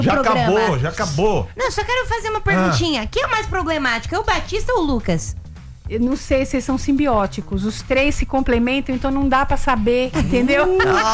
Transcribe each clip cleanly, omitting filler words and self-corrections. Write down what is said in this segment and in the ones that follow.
Já programa. já acabou. Não, só quero fazer uma perguntinha. Quem é o mais problemático? É o Batista ou o Lucas? Eu não sei se eles são simbióticos. Os três se complementam, então não dá pra saber, entendeu?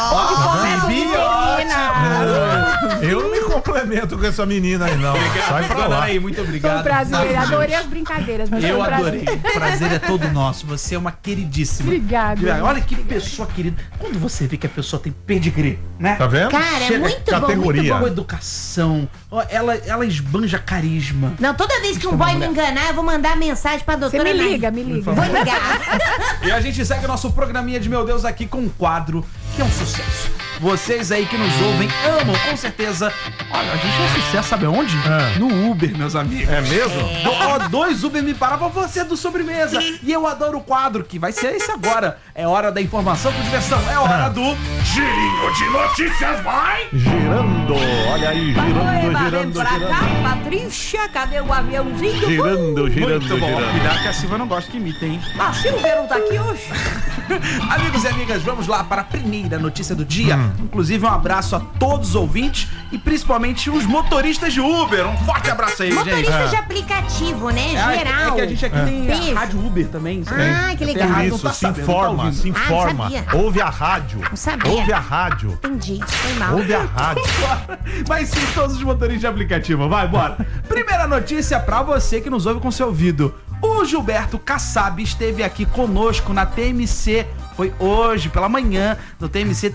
Eu não me complemento com essa menina aí, não. Sai pra lá. Aí, muito obrigado. Foi um prazer. Adorei as brincadeiras. Mas Eu foi um adorei. O prazer é todo nosso. Você é uma queridíssima. Obrigada. Olha que pessoa querida. Quando você vê que a pessoa tem pedigree, né? Tá vendo? Cara, é muito bom. categoria. Muito boa educação. Ó, ela esbanja carisma. Não, toda vez que um boy me enganar, eu vou mandar mensagem pra Você doutora me Nair. liga, me liga. Vou ligar. E a gente segue o nosso programinha de Meu Deus aqui com um quadro que é um sucesso. Vocês aí que nos ouvem amam, com certeza. Olha, a gente é sucesso, sabe onde? No Uber, meus amigos. É mesmo? Ó, 2 Uber me paravam, você é do Sobremesa. E eu adoro o quadro, que vai ser esse agora. É hora da informação com diversão. É hora do Girinho de Notícias, vai! Girando, olha aí, girando. cá, Patrícia, cadê o aviãozinho? Girando. Muito bom. Cuidado que a Silva não gosta que imita, hein? A Silvia não tá aqui hoje? Amigos e amigas, vamos lá para a primeira notícia do dia. Inclusive, um abraço a todos os ouvintes e principalmente os motoristas de Uber. Um forte abraço aí, gente. Motorista de aplicativo, né? Geral. É que a gente aqui tem Beijo. a Rádio Uber também. Ah, que legal. Não Isso, tá se sabendo, informa, tá se informa. sabia. Ouve a rádio. Não sabia. Ouve a rádio. Entendi, foi mal. Ouve a rádio. Mas sim, todos os motoristas de aplicativo. Vai, bora. Primeira notícia pra você que nos ouve com seu ouvido. O Gilberto Kassab esteve aqui conosco na TMC. Foi hoje, pela manhã, no TMC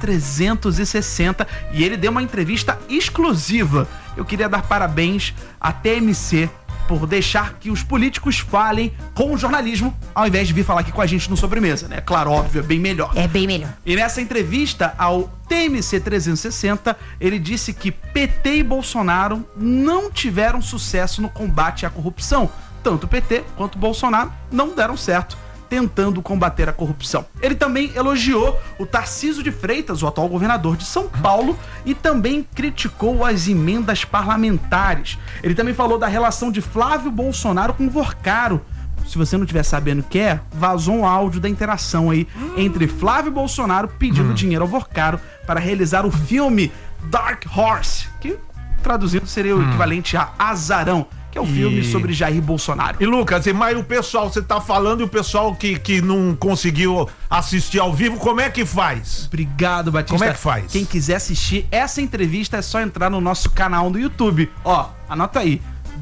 360. E ele deu uma entrevista exclusiva. Eu queria dar parabéns à TMC por deixar que os políticos falem com o jornalismo, ao invés de vir falar aqui com a gente no Sobremesa, né? Claro, óbvio, é bem melhor. É bem melhor. E nessa entrevista ao TMC 360, ele disse que PT e Bolsonaro não tiveram sucesso no combate à corrupção. Tanto PT quanto Bolsonaro não deram certo tentando combater a corrupção. Ele também elogiou o Tarcísio de Freitas, o atual governador de São Paulo, e também criticou as emendas parlamentares. Ele também falou da relação de Flávio Bolsonaro com Vorcaro. Se você não estiver sabendo o que é, vazou um áudio da interação aí entre Flávio Bolsonaro pedindo dinheiro ao Vorcaro para realizar o filme Dark Horse, que traduzindo seria o equivalente a Azarão, que é o filme sobre Jair Bolsonaro. E Lucas, mas o pessoal, você tá falando e o pessoal que não conseguiu assistir ao vivo, como é que faz? Obrigado, Batista. Como é que faz? Quem quiser assistir essa entrevista é só entrar no nosso canal do YouTube. Ó, anota aí,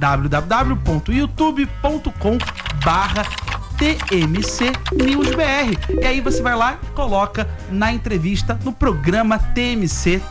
www.youtube.com/TMC News BR. E aí você vai lá e coloca na entrevista no programa TMC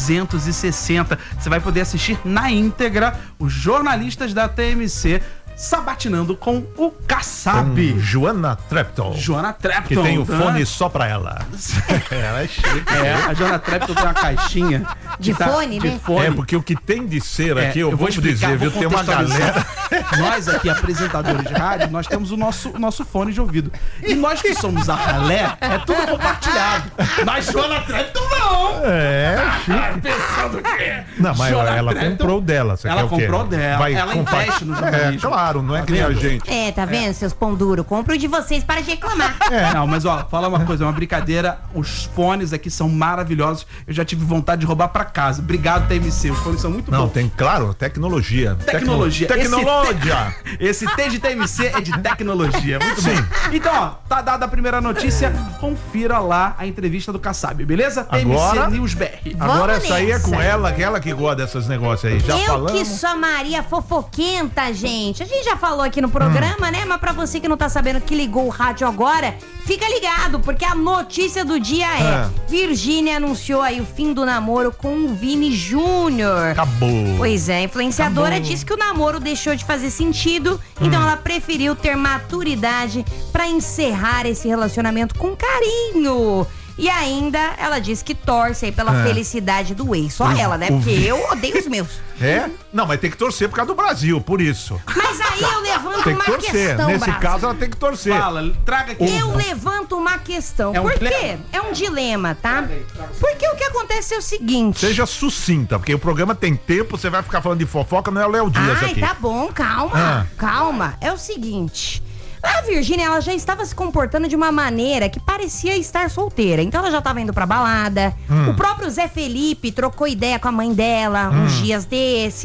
360. Você vai poder assistir na íntegra os jornalistas da TMC sabatinando com o Kassab. Com Joana Trepton. Joana Trepton. Que tem o fone só pra ela. Ela é chique. A Joana Trepton tem uma caixinha De fone, né? É, porque o que tem de ser aqui, eu vou te dizer, viu? Tem uma galera. Nós aqui, apresentadores de rádio, nós temos o nosso fone de ouvido. E nós que somos a ralé, é tudo compartilhado. Mas Joana Trepton não! Chique. Pensando o quê? Não, mas Joana ela Trepton, comprou dela. Você ela quer o quê? comprou dela. Vai Ela investe no jornalismo. Claro, não é Tá que nem a vendo? gente. É, tá vendo, seus pão duro? Compro de vocês para de reclamar. Não, mas ó, fala uma coisa, é uma brincadeira. Os fones aqui são maravilhosos. Eu já tive vontade de roubar pra casa. Obrigado, TMC. Os fones são muito Não, bons. tem, claro, tecnologia. Tecnologia. Tecnologia. Esse T de TMC é de tecnologia. Muito bom. Então, ó, tá dada a primeira notícia. Confira lá a entrevista do Kassab, beleza? Agora- TMC News BR. Agora Vamos essa aí é nessa. com ela, aquela que gosta desses negócios aí. Já Eu falamos. que sou Maria fofoquenta, gente. A gente já falou aqui no programa, né? Mas pra você que não tá sabendo que ligou o rádio agora, fica ligado, porque a notícia do dia é: Virgínia anunciou aí o fim do namoro com o Vini Júnior. Acabou. Pois é, a influenciadora disse que o namoro deixou de fazer sentido, então ela preferiu ter maturidade pra encerrar esse relacionamento com carinho. E ainda ela disse que torce aí pela felicidade do ex. Só ela, né? Porque eu odeio os meus. É? Não, mas tem que torcer por causa do Brasil, por isso. Mas aí eu levanto Tem que uma torcer. questão, Nesse Brasil. caso, ela tem que torcer. Fala, traga aqui. Eu levanto uma questão. É um Por quê? dilema? É um dilema, tá? Porque o que acontece é o seguinte. Seja sucinta, porque o programa tem tempo, você vai ficar falando de fofoca, não é o Léo Dias Ai, aqui. tá bom, calma. Ah. Calma. É o seguinte. A Virgínia, ela já estava se comportando de uma maneira que parecia estar solteira. Então ela já estava indo pra balada. O próprio Zé Felipe trocou ideia com a mãe dela uns dias desses.